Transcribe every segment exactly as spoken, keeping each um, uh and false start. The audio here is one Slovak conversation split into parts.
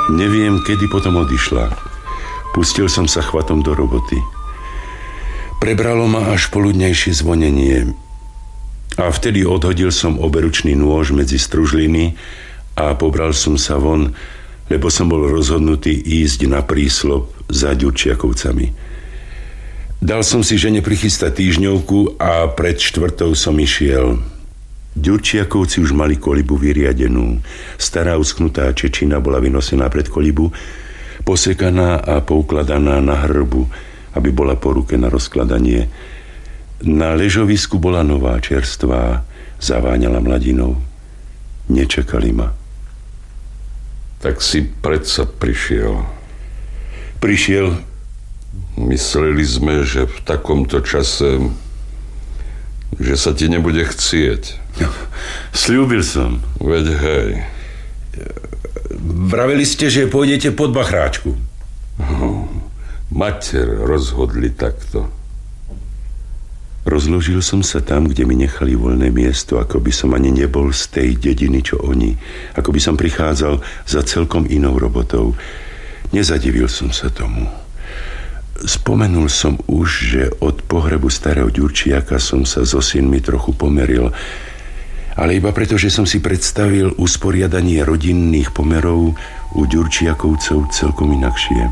Neviem, kedy potom odišla. Pustil som sa chvatom do roboty. Prebralo ma až poludnejšie zvonenie. A vtedy odhodil som oberučný nôž medzi stružliny a pobral som sa von, lebo som bol rozhodnutý ísť na príslob za Ďurčiakovcami. Dal som si žene prichystať týždňovku a pred štvrtou som išiel. Ďurčiakovci už mali kolibu vyriadenú. Stará uschnutá čečina bola vynosená pred kolibu, posekaná a poukladaná na hrbu, aby bola po ruke na rozkladanie. Na ležovisku bola nová, čerstvá, zaváňala mladinou. Nečakali ma. Tak si predsa prišiel. Prišiel? Mysleli sme, že v takomto čase, že sa ti nebude chcieť. No, sľúbil som. Veď hej. Vraveli ste, že pôjdete pod Bachráčku. Oh, mater rozhodli takto. Rozložil som sa tam, kde mi nechali voľné miesto, ako by som ani nebol z tej dediny, čo oni. Ako by som prichádzal za celkom inou robotou. Nezadivil som sa tomu. Spomenul som už, že od pohrebu starého Ďurčiaka som sa so synmi trochu pomeril, ale iba preto, že som si predstavil usporiadanie rodinných pomerov u Ďurčiakovcov celkom inakšie.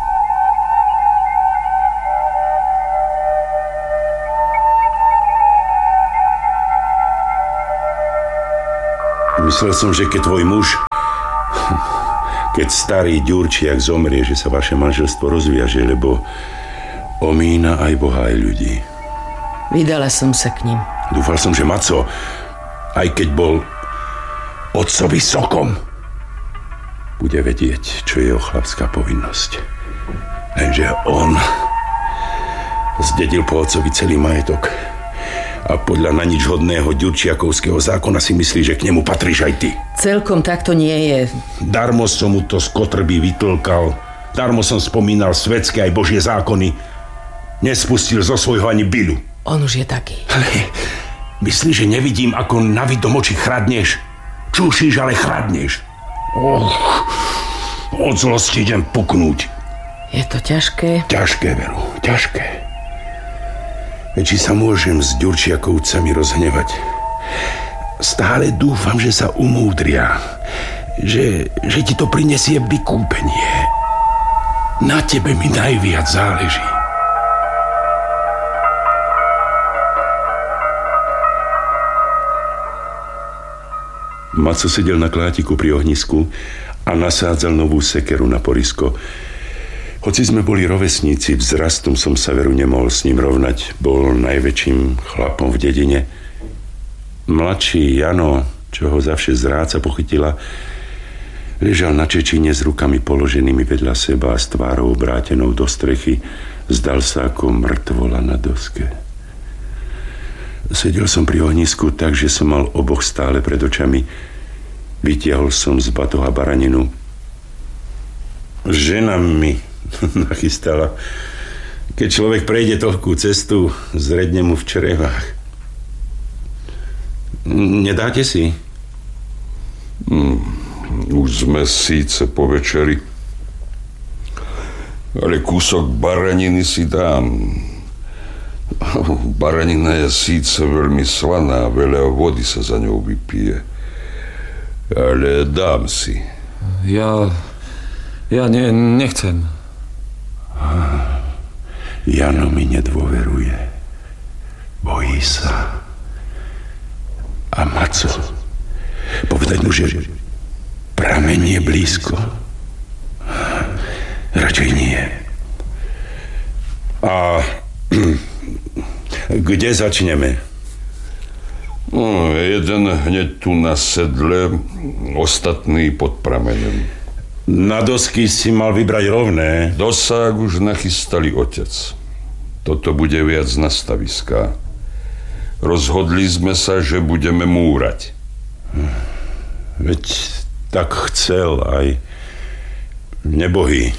Myslel som, že keď tvoj muž, keď starý Ďurčiak zomrie, že sa vaše manželstvo rozviaže, lebo omína aj Boha, aj ľudí. Vydala som sa k ním. Dúfal som, že Maco, aj keď bol otcovi sokom, bude vedieť, čo je jeho chlapská povinnosť. Lenže on zdedil po otcovi celý majetok a podľa na nič hodného Ďurčiakovského zákona si myslí, že k nemu patríš aj ty. Celkom takto nie je. Darmo som mu to z kotrby vytlkal. Darmo som spomínal svetské aj božie zákony. Nespustil zo svojho ani byľu. On už je taký. Ale myslíš, že nevidím, ako na vidom oči chradneš? Čušíš, ale chradneš. Och, od zlosti idem puknúť. Je to ťažké? Ťažké, Veru, ťažké. Či sa môžem s Ďurčiakovcami rozhnevať. Stále dúfam, že sa umúdria. Že, že ti to prinesie vykúpenie. Na tebe mi najviac záleží. Maco sedel na klátiku pri ohnisku a nasádzal novú sekeru na porisko. Hoci sme boli rovesníci, vzrastom som sa Veru nemohol s ním rovnať. Bol najväčším chlapom v dedine. Mladší Jano, čo ho zavše zráca pochytila, ležal na čečine s rukami položenými vedľa seba a s tvárou obrátenou do strechy. Zdal sa ako mŕtvola na doske. Sedel som pri ohnisku tak, že som mal oboch stále pred očami. Vytiahol som z batoha baraninu. Žena mi nachystala. Keď človek prejde toľkú cestu, zredne mu v črevách. Nedáte si? Mm, už sme síce po večeri, ale kúsok baraniny si dám. Baranina je síce veľmi slaná, veľa vody sa za ňou vypije, ale dám si. Ja... ja ne, nechcem. Jano mi nedôveruje. Bojí sa. A Maco, povedať mu, že prameň je blízko. Radšej nie. A kde začneme? No, jeden hneď tu na sedle, ostatný pod prameňom. Na dosky si mal vybrať rovné. Dosák už nachystali otec. Toto bude viac na staviská. Rozhodli sme sa, že budeme múrať. Veď tak chcel aj nebohý.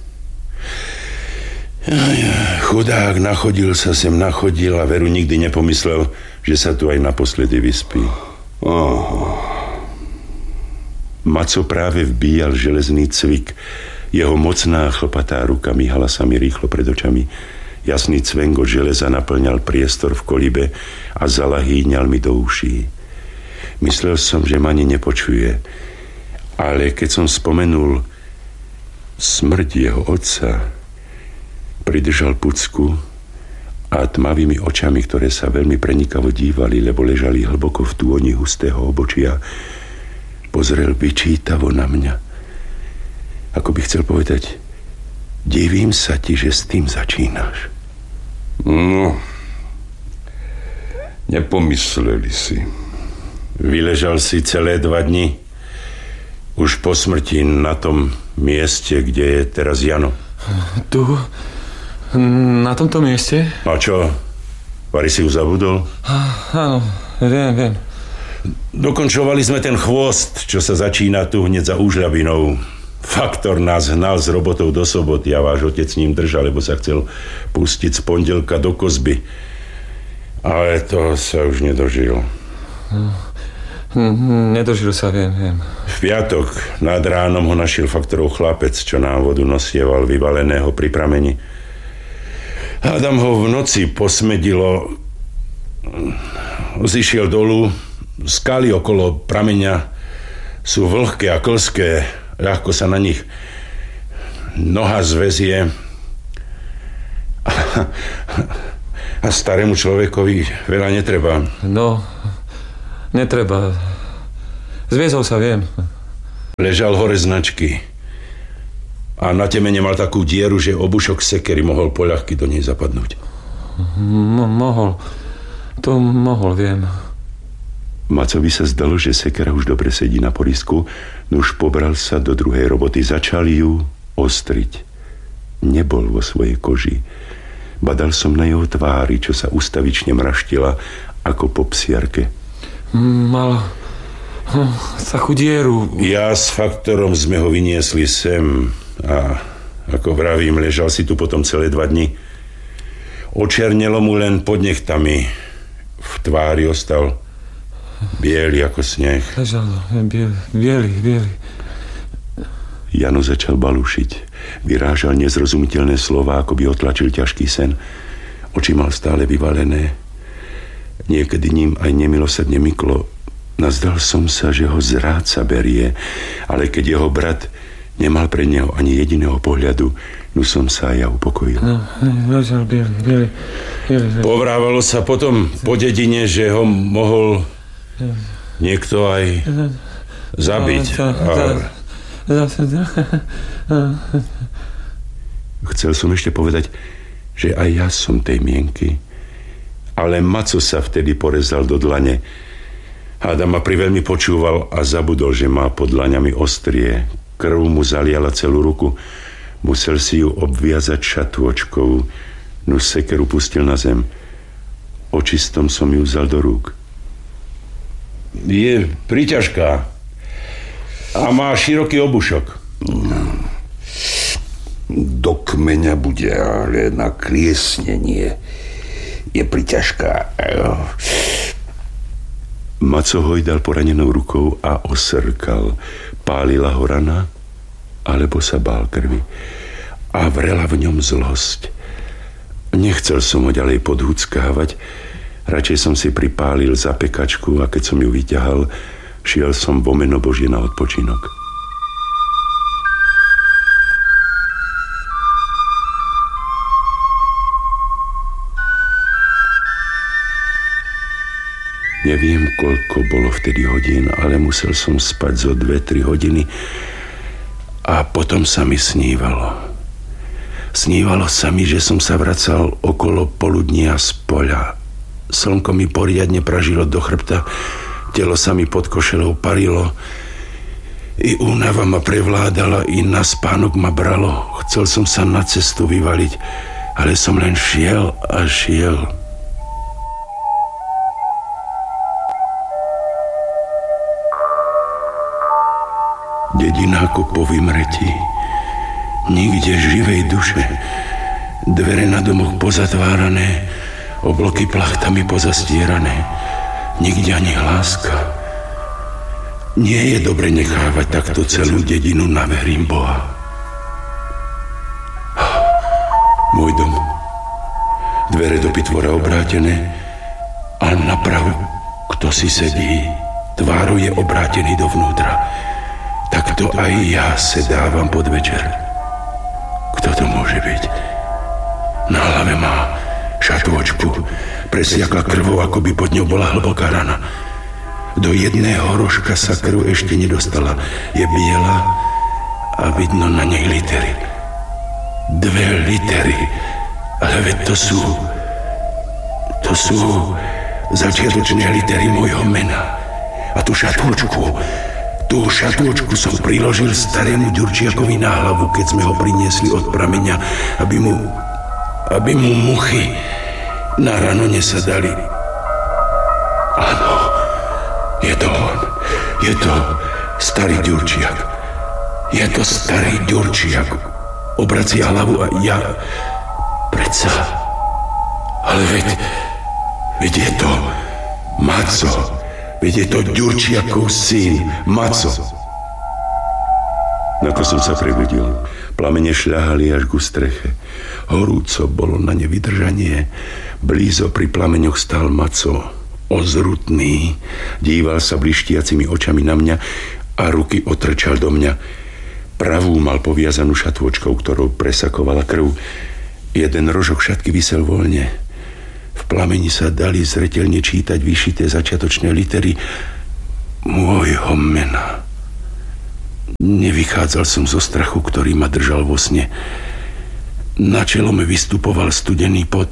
Chudák nachodil sa sem nachodil a Veru nikdy nepomyslel, že sa tu aj naposledy vyspí. Aha. Maco práve vbíjal železný cvik. Jeho mocná chlpatá ruka míhala sa mi rýchlo pred očami. Jasný cvenk od železa naplňal priestor v kolibe a zalahýňal mi do uší. Myslel som, že ma ani nepočuje. Ale keď som spomenul smrť jeho otca, pridržal pucku a tmavými očami, ktoré sa veľmi prenikavo dívali, lebo ležali hlboko v tôni hustého obočia, pozrel vyčítavo na mňa. Ako by chcel povedať, divím sa ti, že s tým začínaš. No, nepomysleli si. Vyležal si celé dva dni. Už po smrti na tom mieste, kde je teraz Jano. Tu? Na tomto mieste? A čo? Vari si ju zabudol? Áno, viem, viem. Dokončovali sme ten chvost, čo sa začína tu hneď za Úžľabinou. Faktor nás hnal s robotov do Soboty a váš otec s ním držal, lebo sa chcel pustiť z pondelka do Kozby. Ale to sa už nedožil. Nedožil sa, viem, viem. V piatok nad ránom ho našiel faktorov chlapec, čo nám vodu nosieval vyvaleného pri prameni. Hádam ho v noci posmedilo. Zišiel dolu. Skaly okolo prameňa sú vlhké a klské. Ľahko sa na nich noha zväzie. A starému človekovi veľa netreba. No, netreba. Zviezol sa, viem. Ležal hore značky. A na temene mal takú dieru, že obušok sekery mohol poľahky do nej zapadnúť. No, mohol. To mohol, viem. Macovi sa zdalo, že sekera už dobre sedí na poristku, no už pobral sa do druhej roboty. Začal ju ostriť. Nebol vo svojej koži. Badal som na jeho tvári, čo sa ustavične mraštila, ako po psiarke. Mal hm, takú dieru. Ja s faktorom sme ho vyniesli sem a ako vravím, ležal si tu potom celé dva dni. Očernelo mu len pod nechtami. V tvári ostal biely ako sneh. Ležal, biely, biely, biely. Jano začal balušiť. Vyrážal nezrozumiteľné slová, ako by otlačil ťažký sen. Oči mal stále vyvalené. Niekedy ním aj nemilosrdne myklo. Nazdal som sa, že ho zrádca berie, ale keď jeho brat nemal pre neho ani jediného pohľadu, no som sa aj ja upokojil. No, ležal biely, biely, biely. Povrávalo sa potom po dedine, že ho mohol niekto aj zabiť. A chcel som ešte povedať, že aj ja som tej mienky, ale Maco sa vtedy porezal do dlane. Hádam ma priveľmi počúval a zabudol, že má pod dlaňami ostrie. Krv mu zaliala celú ruku. Musel si ju obviazať šatôčkou, no sekeru pustil na zem. Očistom som ju vzal do rúk. Je príťažká a má široký obušok. Do kmeňa bude, ale na kliesnenie je priťažká. Maco hojdal poranenou rukou a osrkal. Pálila ho rana, alebo sa bál krvi. A vrela v ňom zlosť. Nechcel som ho ďalej podhúckávať. Radšej som si pripálil zapekačku a keď som ju vyťahal, šiel som vo meno Božie na odpočinok. Neviem, koľko bolo vtedy hodín, ale musel som spať zo dve, tri hodiny a potom sa mi snívalo. Snívalo sa mi, že som sa vracal okolo poludnia z poľa. Slnko mi poriadne pražilo do chrbta, telo sa mi pod košelou parilo, i únava ma prevládala, i na spánok ma bralo. Chcel som sa na cestu vyvaliť, ale som len šiel a šiel. Dedina ako po vymretí. Nikde živej duše. Dvere na domoch pozatvárané, obloky plachtami pozastierané. Nikde ani hláska. Nie je dobre nechávať takto celú dedinu, na verím Boha. Môj dom. Dvere do pitvora obrátené a napravo, kto si sedí, tváro je obrátený dovnútra. Takto aj ja sedávam pod večer. Kto to môže byť? Na hlave má šatôčku, presiakla krvou, ako by pod ňou bola hlboká rana. Do jedného rožka sa krv ešte nedostala. Je biela a vidno na nej litery. Dve litery. Ale veď to sú... To sú začiatočné litery môjho mena. A tú šatôčku... Tú šatôčku som priložil starému Ďurčiakovi na hlavu, keď sme ho priniesli od prameňa, aby mu... aby mu muchy na rano nesadali. Áno, je to on. Je to starý Ďurčiak. Je to starý Ďurčiak. Obracia hlavu a ja... Predsa... Ale veď... Veď je to... Maco. Veď je to Ďurčiakov syn. Maco. Nako som sa prebudil. Plamene šľahali až ku streche. Horúco bolo na ne vydržanie. Blízo pri plameňoch stál Maco. Ozrutný. Díval sa blištiacimi očami na mňa a ruky otrčal do mňa. Pravú mal poviazanú šatôčkou, ktorou presakovala krv. Jeden rožok šatky visel voľne. V plameni sa dali zreteľne čítať vyšité začiatočné litery môjho mena. Nevychádzal som zo strachu, ktorý ma držal vo sne. Na čelo mi vystupoval studený pot.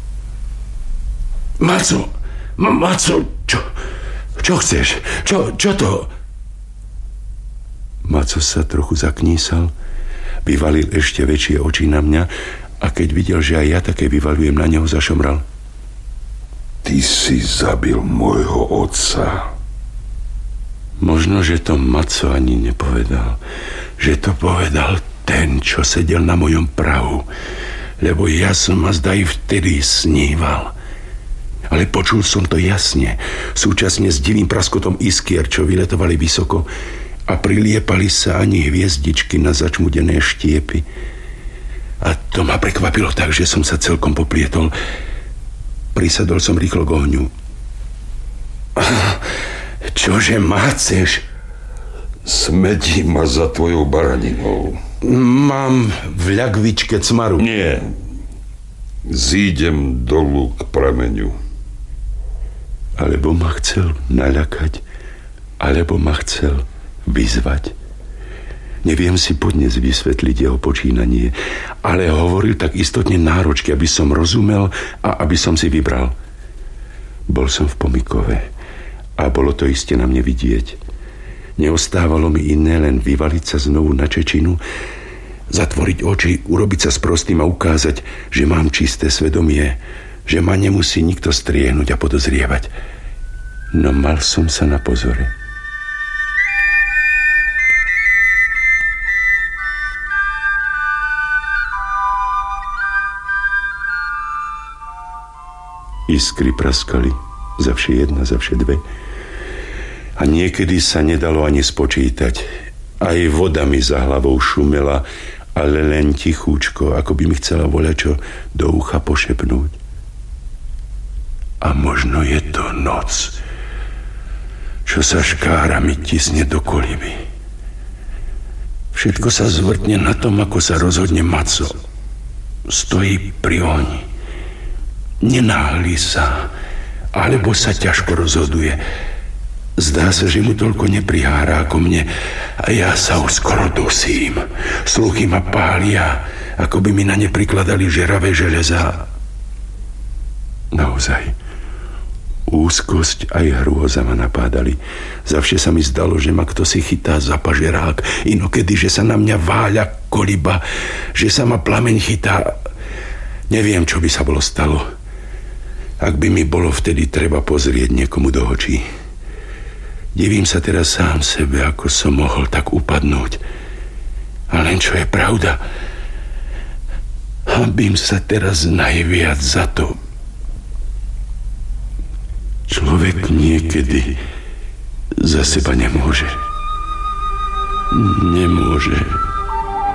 Maco! Maco! Čo? Čo chceš? Čo, čo to? Maco sa trochu zaknísal, vyvalil ešte väčšie oči na mňa a keď videl, že aj ja také vyvalujem na neho, zašomral. Ty si zabil môjho otca. Možno, že to Maco ani nepovedal. Že to povedal ten, čo sedel na mojom prahu. Lebo ja som ma zdaj vtedy sníval. Ale počul som to jasne. Súčasne s divým praskotom iskier, čo vyletovali vysoko a priliepali sa ani hviezdičky na začmudené štiepy. A to ma prekvapilo tak, že som sa celkom poplietol. Prisadol som rýchlo k ohňu. Čože máceš? Smedí ma za tvojou baraninou. Mám v ľagvičke cmaru. Nie. Zídem dolu k prameňu. Alebo ma chcel naľakať, alebo ma chcel vyzvať. Neviem si podnes vysvetliť jeho počínanie, ale hovoril tak istotne náročky, aby som rozumel a aby som si vybral. Bol som v pomykove a bolo to iste na mne vidieť. Neostávalo mi iné len vyvaliť sa znovu na čečinu, zatvoriť oči, urobiť sa sprostým a ukázať, že mám čisté svedomie, že ma nemusí nikto striehnúť a podozrievať. No mal som sa na pozore. Iskry praskali, zavše jedna, zavše dve. A niekedy sa nedalo ani spočítať. Aj voda mi za hlavou šumela, ale len tichúčko, ako by mi chcela voľačo do ucha pošepnúť. A možno je to noc, čo sa škárami tisne do koliby. Všetko sa zvrtne na tom, ako sa rozhodne Maco. Stojí pri ohni. Nenáhli sa, alebo sa ťažko rozhoduje. Zdá sa, že mu toľko neprihára ako mne a ja sa už skoro dusím. Sluchy ma pália, ako by mi na ne prikladali žeravé železá. Naozaj, úzkosť aj hrôza ma napádali. Zavše sa mi zdalo, že ma kto si chytá za pažerák, inokedy, že sa na mňa váľa koliba, že sa ma plameň chytá. Neviem, čo by sa bolo stalo, ak by mi bolo vtedy treba pozrieť niekomu do očí. Divím sa teraz sám sebe, ako som mohol tak upadnúť. A len čo je pravda, hanbím sa teraz najviac za to. Človek niekedy za seba nemôže. Nemôže.